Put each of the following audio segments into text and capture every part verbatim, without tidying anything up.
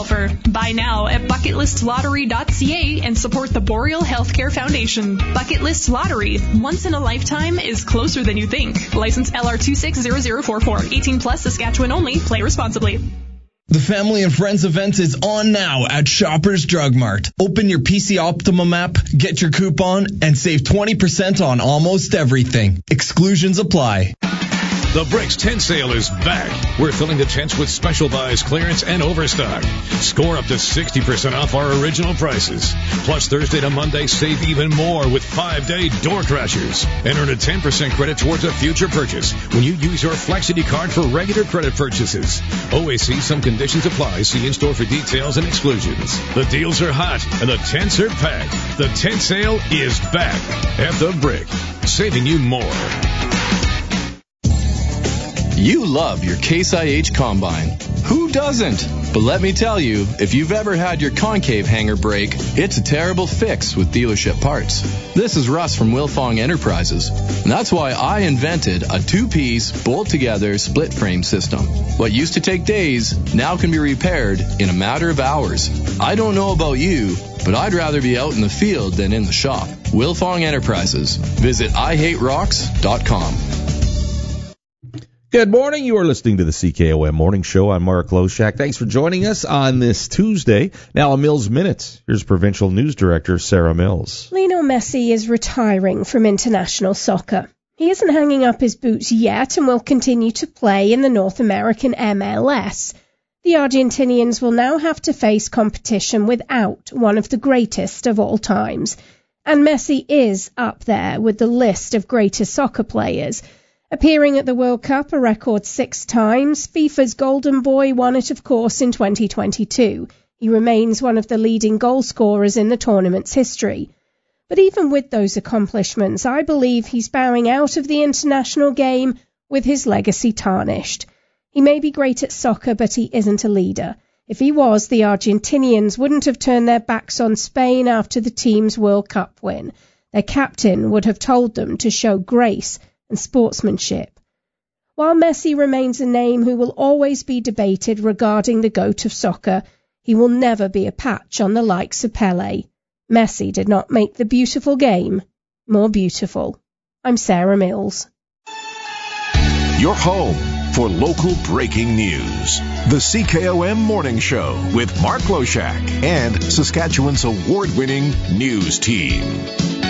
golfer. Buy now at bucket list lottery dot c a and support the Boreal Healthcare Foundation. Bucket List Lottery. Once in a lifetime is closer than you think. License L R two six zero zero four four. eighteen plus, Saskatchewan only. Play responsibly. The Family and Friends event is on now at Shoppers Drug Mart. Open your P C Optimum app, get your coupon, and save twenty percent on almost everything. Exclusions apply. The Bricks tent sale is back. We're filling the tents with special buys, clearance, and overstock. Score up to sixty percent off our original prices. Plus, Thursday to Monday, save even more with five-day door crashers. And earn a ten percent credit towards a future purchase when you use your Flexity card for regular credit purchases. Always see some conditions apply. See in-store for details and exclusions. The deals are hot, and the tents are packed. The tent sale is back at The Brick, saving you more. You love your Case I H Combine. Who doesn't? But let me tell you, if you've ever had your concave hanger break, it's a terrible fix with dealership parts. This is Russ from Wilfong Enterprises. And that's why I invented a two-piece, bolt-together, split-frame system. What used to take days now can be repaired in a matter of hours. I don't know about you, but I'd rather be out in the field than in the shop. Wilfong Enterprises. Visit i hate rocks dot com. Good morning. You are listening to the C K O M Morning Show. I'm Mark Loshak. Thanks for joining us on this Tuesday. Now, a Mills Minute. Here's Provincial News Director Sarah Mills. Lionel Messi is retiring from international soccer. He isn't hanging up his boots yet and will continue to play in the North American M L S. The Argentinians will now have to face competition without one of the greatest of all times. And Messi is up there with the list of greatest soccer players. Appearing at the World Cup a record six times, FIFA's Golden Boy won it, of course, in twenty twenty-two. He remains one of the leading goal scorers in the tournament's history. But even with those accomplishments, I believe he's bowing out of the international game with his legacy tarnished. He may be great at soccer, but he isn't a leader. If he was, the Argentinians wouldn't have turned their backs on Spain after the team's World Cup win. Their captain would have told them to show grace and sportsmanship. While Messi remains a name who will always be debated regarding the GOAT of soccer, he will never be a patch on the likes of Pelé. Messi did not make the beautiful game more beautiful. I'm Sarah Mills. Your home for local breaking news. The C K O M Morning Show with Mark Loshak and Saskatchewan's award-winning news team.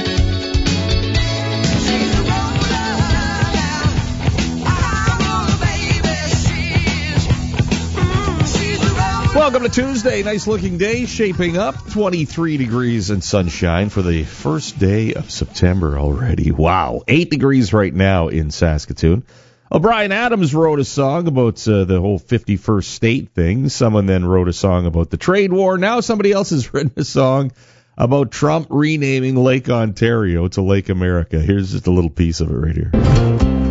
Welcome to Tuesday. Nice looking day shaping up. twenty-three degrees and sunshine for the first day of September already. Wow. Eight degrees right now in Saskatoon. O'Brien Adams wrote a song about uh, the whole fifty-first state thing. Someone then wrote a song about the trade war. Now somebody else has written a song about Trump renaming Lake Ontario to Lake America. Here's just a little piece of it right here.